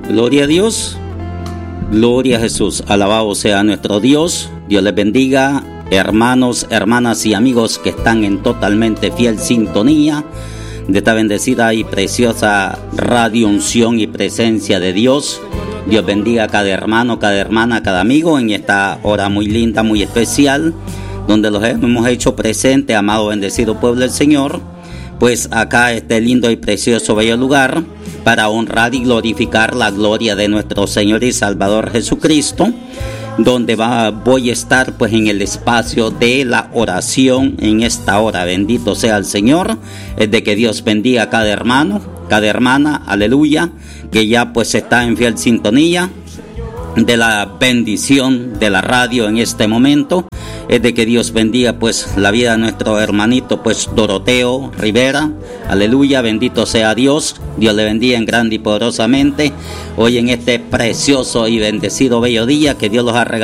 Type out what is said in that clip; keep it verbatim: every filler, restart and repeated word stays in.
Gloria a Dios, gloria a Jesús, alabado sea nuestro Dios. Dios les bendiga, hermanos, hermanas y amigos que están en totalmente fiel sintonía de esta bendecida y preciosa radio unción y presencia de Dios. Dios bendiga a cada hermano, cada hermana, cada amigo en esta hora muy linda, muy especial, donde los hemos hecho presente, amado, bendecido pueblo del Señor. Pues acá este lindo y precioso bello lugar para honrar y glorificar la gloria de nuestro Señor y Salvador Jesucristo, donde va, voy a estar pues en el espacio de la oración en esta hora. Bendito sea el Señor, es de que Dios bendiga a cada hermano, cada hermana, aleluya, que ya pues está en fiel sintonía de la bendición de la radio en este momento. Es de que Dios bendiga pues la vida de nuestro hermanito pues Doroteo Rivera, aleluya, bendito sea Dios. Dios le bendiga en grande y poderosamente hoy en este precioso y bendecido bello día que Dios los ha regalado.